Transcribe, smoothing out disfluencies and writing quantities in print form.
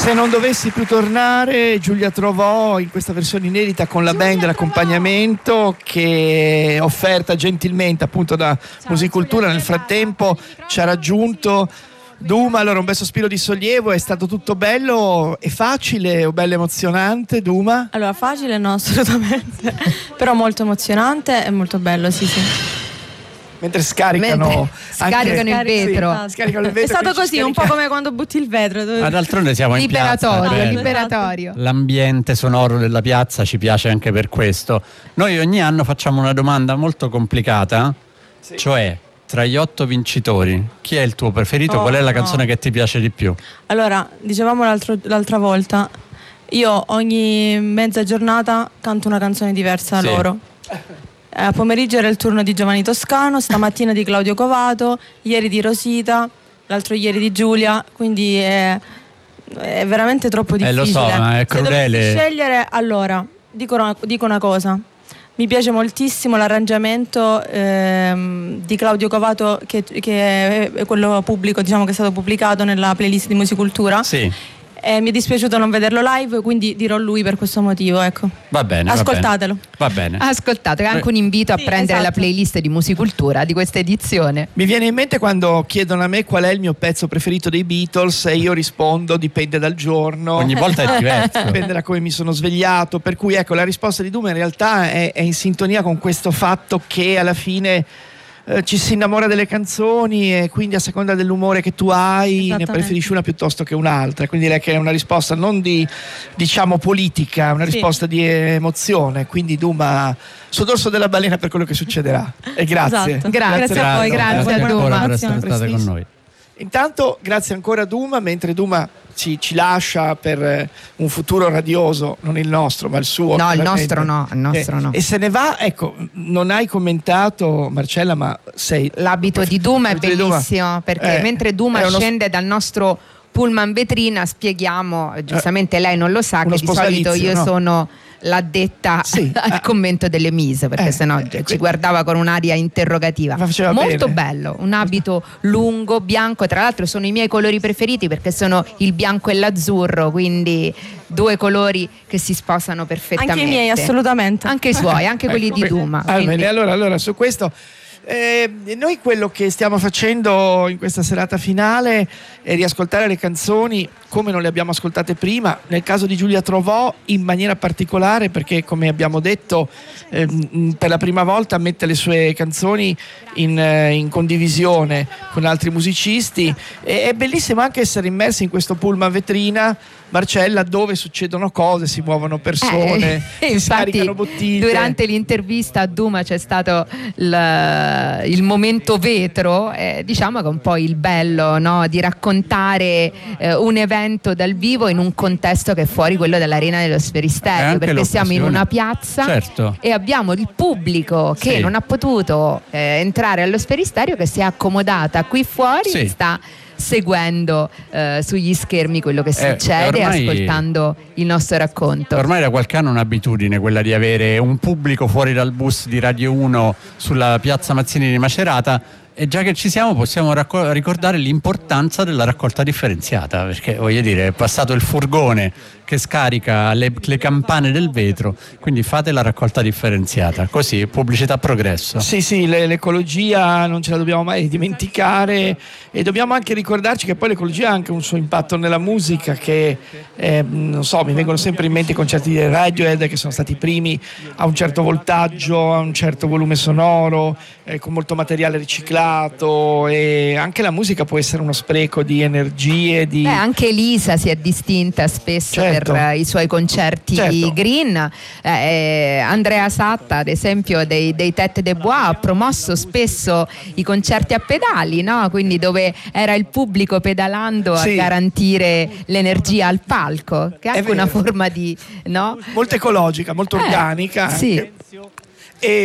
Se non dovessi più tornare, Giulia Trovò in questa versione inedita con la band dell'accompagnamento, che è offerta gentilmente appunto da Musicultura. Nel frattempo ci ha raggiunto Duma. Allora, un bel sospiro di sollievo. È stato tutto bello e facile o bello emozionante, Duma? Allora, facile no, assolutamente, però molto emozionante e molto bello, sì. Mentre scaricano il vetro. Sì, scaricano il vetro. È stato così, un po' come quando butti il vetro. Ma d'altronde siamo in piazza. Liberatorio. L'ambiente sonoro della piazza ci piace anche per questo. Noi ogni anno facciamo una domanda molto complicata, cioè tra gli 8 vincitori, chi è il tuo preferito? Qual è la canzone che ti piace di più? Allora, dicevamo l'altra volta, io ogni mezza giornata canto una canzone diversa a loro. A pomeriggio era il turno di Giovanni Toscano, stamattina di Claudio Covato, ieri di Rosita, l'altro ieri di Giulia, quindi è veramente troppo difficile. Lo so, ma è crudele. Se dovessi scegliere, allora, dico una cosa. Mi piace moltissimo l'arrangiamento di Claudio Covato, che è quello pubblico, diciamo, che è stato pubblicato nella playlist di Musicultura. Sì. Mi è dispiaciuto non vederlo live, quindi dirò lui per questo motivo, ecco. Va bene. Ascoltatelo. Va bene. Ascoltate, è anche un invito a prendere la playlist di Musicultura di questa edizione. Mi viene in mente quando chiedono a me qual è il mio pezzo preferito dei Beatles e io rispondo dipende dal giorno. Ogni volta è diverso. Dipende da come mi sono svegliato, per cui ecco, la risposta di Duma in realtà è in sintonia con questo fatto che alla fine ci si innamora delle canzoni e quindi a seconda dell'umore che tu hai ne preferisci una piuttosto che un'altra, quindi direi che è una risposta non di, diciamo, politica, una risposta di emozione. Quindi Duma, sul dorso della balena per quello che succederà. E grazie. Esatto. Grazie a voi, grazie a Duma per essere state con noi. Intanto grazie ancora a Duma, mentre Duma ci lascia per un futuro radioso, non il nostro ma il suo. No, il nostro no. E se ne va, ecco, non hai commentato, Marcella, ma l'abito di Duma è bellissimo, perché mentre Duma scende dal nostro pullman vetrina, spieghiamo, giustamente lei non lo sa, che di solito io sono l'addetta al commento delle mise, perché sennò ci guardava con un'aria interrogativa. Molto bello, un abito lungo, bianco, tra l'altro sono i miei colori preferiti perché sono il bianco e l'azzurro, quindi due colori che si sposano perfettamente. Anche i miei, assolutamente. Anche i suoi, anche quelli di Duma. Allora su questo noi quello che stiamo facendo in questa serata finale è riascoltare le canzoni come non le abbiamo ascoltate prima, nel caso di Giulia Trovò in maniera particolare perché, come abbiamo detto, per la prima volta mette le sue canzoni in condivisione con altri musicisti. È bellissimo anche essere immersi in questo pullman vetrina, Marcella, dove succedono cose, si muovono persone, si scaricano bottiglie. Durante l'intervista a Duma c'è stato il momento vetro, diciamo che è un po' il bello, no? Di raccontare un evento dal vivo in un contesto che è fuori quello dell'Arena dello Sferisterio, perché siamo in una piazza e abbiamo il pubblico che non ha potuto entrare allo Sferisterio, che si è accomodata qui fuori e sta seguendo sugli schermi quello che succede e ascoltando il nostro racconto. Ormai da qualche anno è un'abitudine quella di avere un pubblico fuori dal bus di Radio 1 sulla piazza Mazzini di Macerata, e già che ci siamo possiamo ricordare l'importanza della raccolta differenziata, perché voglio dire, è passato il furgone che scarica le campane del vetro, quindi fate la raccolta differenziata, così pubblicità progresso. Sì, l'ecologia non ce la dobbiamo mai dimenticare, e dobbiamo anche ricordarci che poi l'ecologia ha anche un suo impatto nella musica, che non so, mi vengono sempre in mente i concerti di Radiohead, che sono stati i primi a un certo voltaggio, a un certo volume sonoro, con molto materiale riciclato, e anche la musica può essere uno spreco di energie. Anche Elisa si è distinta spesso per i suoi concerti green. Andrea Satta, ad esempio, dei Tête de Bois, ha promosso spesso i concerti a pedali, no? Quindi dove era il pubblico pedalando a garantire l'energia al palco, che è anche una forma di, no? Molto ecologica, molto organica. Sì.